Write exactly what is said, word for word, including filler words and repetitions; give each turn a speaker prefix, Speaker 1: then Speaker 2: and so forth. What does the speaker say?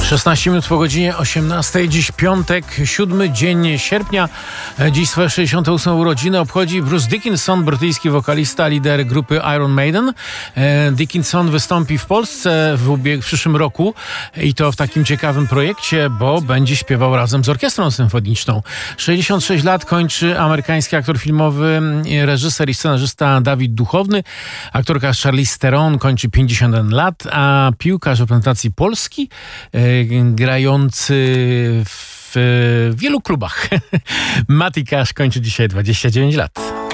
Speaker 1: szesnaście minut po godzinie osiemnastej. Dziś piątek, siódmy dzień sierpnia. Dziś swoje sześćdziesiąte ósme urodziny obchodzi Bruce Dickinson, brytyjski wokalista, lider grupy Iron Maiden. Dickinson wystąpi w Polsce w, ubieg- w przyszłym roku i to w takim ciekawym projekcie, bo będzie śpiewał razem z orkiestrą symfoniczną. sześćdziesiąt sześć lat kończy amerykański aktor filmowy, reżyser i scenarzysta Dawid Duchowny. Aktorka Charlize Theron kończy pięćdziesiąt jeden lat, a piłkarz reprezentacji Polski grający w wielu klubach Mati Cash kończy dzisiaj dwadzieścia dziewięć lat.